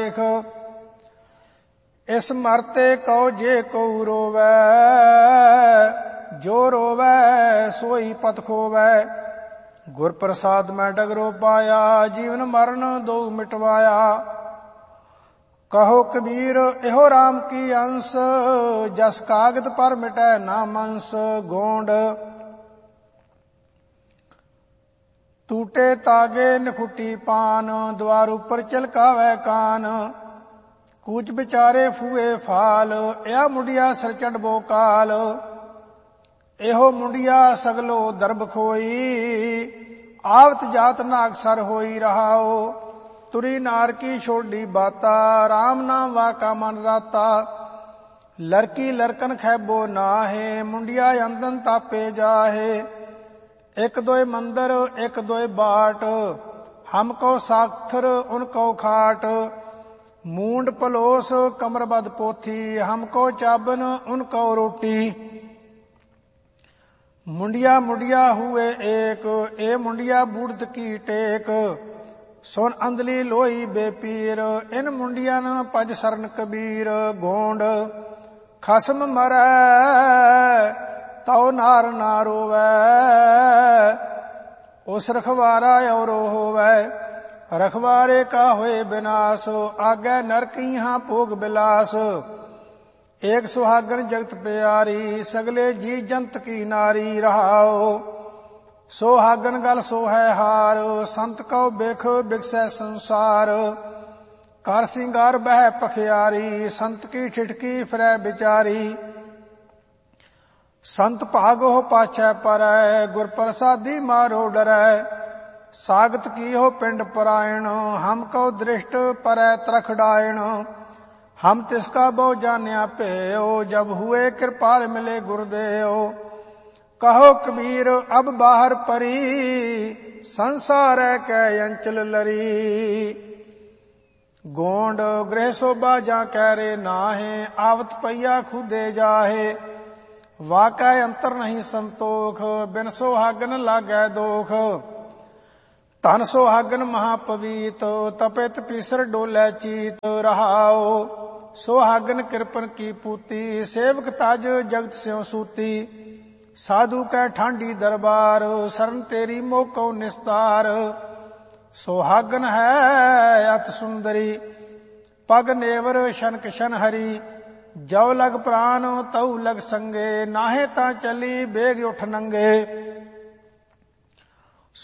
ਦੇਖ। ਇਸ ਮਰਤੇ ਕਉ ਜੇ ਕਉ ਰੋਵੈ, ਜੋ ਰੋਵੈ ਸੋਈ ਪਤ ਖੋਵੈ। ਗੁਰ ਪ੍ਰਸਾਦ ਮੈਂ ਡਗਰੋ ਪਾਇਆ, ਜੀਵਨ ਮਰਨ ਦੋ ਮਿਟਵਾਇਆ। ਕਹੋ ਕਬੀਰ ਇਹੋ ਰਾਮ ਕੀ ਅੰਸ, ਜਸ ਕਾਗਦ ਪਰ ਮਿਟੈ ਨਾ ਮੰਸ। ਗੋਂਡ ਟੂਟੇ ਤਾਗੇ ਨਖੁੱਟੀ ਪਾਨ, ਦੁਆਰ ਉੱਪਰ ਚਲਕਾਵੈ ਕਾਨ। ਕੂਚ ਵਿਚਾਰੇ ਫੂਏ ਫਾਲ, ਇਹ ਮੁੰਡਿਆ ਸਿਰ ਚੜਬੋ ਕਾਲ। ਇਹੋ ਮੁੰਡਿਆ ਸਗਲੋ ਦਰਬ ਖੋਈ, ਆਵਤ ਜਾਤ ਨਾ ਅਕਸਰ ਹੋਈ। ਰਹਾਓ ਤੁਰੀ ਨਾਰ ਕੀ ਛੋਡੀ ਬਾਤਾ, ਰਾਮ ਨਾਮ ਵਾਕਾ ਮਨ ਰਾਤਾ। ਲੜਕੀ ਲੜਕਨ ਖੈਬੋ ਨਾਹੇ, ਮੁੰਡਿਆ ਅੰਦਨ ਤਾਪੇ ਜਾਹੇ। ਇੱਕ ਦੋਏ ਮੰਦਰ ਇੱਕ ਦੋਏ ਬਾਟ, ਹਮ ਕੋ ਸਾਖਰ ਉਨ ਕੋ ਖਾਟ। ਮੂੰਡ ਪਲੋਸ ਕਮਰਬਦ ਪੋਥੀ, ਹਮ ਕੋ ਚਾਬਨ ਉਨ ਕੋ ਰੋਟੀ। ਮੁੰਡਿਆ ਮੁੰਡਿਆ ਹੁਏ ਏਕ, ਇਹ ਮੁੰਡਿਆ ਬੂੜਦ ਕੀ ਟੇਕ। ਸੁਨ ਅੰਦਲੀ ਲੋਈ ਬੇਪੀਰ, ਇਨ ਮੁੰਡਿਆਂ ਨ ਭਜ ਸਰਨ ਕਬੀਰ। ਗੋਂਡ ਖਸਮ ਮਰੈ ਤਉ ਨਾਰ ਨਾ ਰੋਵੈ, ਉਸ ਰਖਵਾਰਾ ਔਰੋ ਹੋਵੈ। ਰਖਵਾਰੇ ਕਾ ਹੋਏ ਬਿਨਾਸ਼, ਆਗੈ ਨਰਕ ਇਹਾਂ ਭੋਗ ਬਿਲਾਸ। ਏਕ ਸੁਹਾਗਨ ਜਗਤ ਪਿਆਰੀ, ਸਗਲੇ ਜੀ ਜੰਤ ਕੀ ਨਾਰੀ। ਰਹਾਓ ਸੁਹਾਗਨ ਗਲ ਸੋਹੈ ਹਾਰ, ਸੰਤ ਕਉ ਬਿਖ ਬਿਕਸੈ ਸੰਸਾਰ। ਕਰ ਸਿੰਗਾਰ ਬਹਿ ਪਖਿਆਰੀ, ਸੰਤ ਕੀ ਠਿਠਕੀ ਫਿਰੈ ਵਿਚਾਰੀ। ਸੰਤ ਭਾਗੋ ਪਾਛੈ ਪਰੈ, ਗੁਰ ਪ੍ਰਸਾਦੀ ਮਾਰੋ ਡਰੈ। ਸਾਗਤ ਕੀਹੋ ਪਿੰਡ ਪਰਾਇਣ, ਹਮ ਕਉ ਦ੍ਰਿਸ਼ਟ ਪਰੈ ਤਰਖ ਡਾਇਣ। ਹਮ ਤਿਸਕਾ ਬਹੁ ਜਾਣਿਆ ਭੇਓ, ਜਬ ਹੁਏ ਕਿਰਪਾਲ ਮਿਲੇ ਗੁਰਦੇਓ। ਕਹੋ ਕਬੀਰ ਅਬ ਬਾਹਰ ਪਰੀ, ਸੰਸਾਰੈ ਕੈ ਅੰਚਲ ਲਰੀ। ਗੋਂਡ ਗ੍ਰਹਿ ਸੋਭਾ ਜਾਂ ਕਹਿ ਰੇ ਨਾਹੇ, ਆਵਤ ਪਈਆ ਖੁਦੇ ਜਾਹੇ। ਵਾਕੈ ਅੰਤਰ ਨਹੀਂ ਸੰਤੋਖ, ਬਿਨ ਸੁਹਾਗਨ ਲਾਗੈ ਦੋਖ। ਧਨ ਸੁਹਾਗਨ ਮਹਾਪਵੀਤ, ਤਪੇ ਤਪੀਸਰ ਡੋਲੇ ਚੀਤ। ਰਹਾਓ ਸੁਹਾਗਨ ਕਿਰਪਨ ਕੀ ਪੂਤੀ, ਸੇਵਕ ਤਜ ਜਗਤ ਸਿਉ ਸੂਤੀ। ਸਾਧੂ ਕੈ ਠਾਂਡੀ ਦਰਬਾਰ, ਸਰਨ ਤੇਰੀ ਮੋਕਉ ਨਿਸਤਾਰ। ਸੁਹਾਗਨ ਹੈ ਅਤ ਸੁੰਦਰੀ, ਪਗ ਨੇਵਰ ਸ਼ਨਕ ਸ਼ਨ ਹਰੀ। ਜੋ ਲਗ ਪ੍ਰਾਨ ਤਉ ਲਗ ਸੰਗੇ, ਨਾਹੇ ਤਾਂ ਚਲੀ ਬੇਗ ਉਠ ਨੰਗੇ।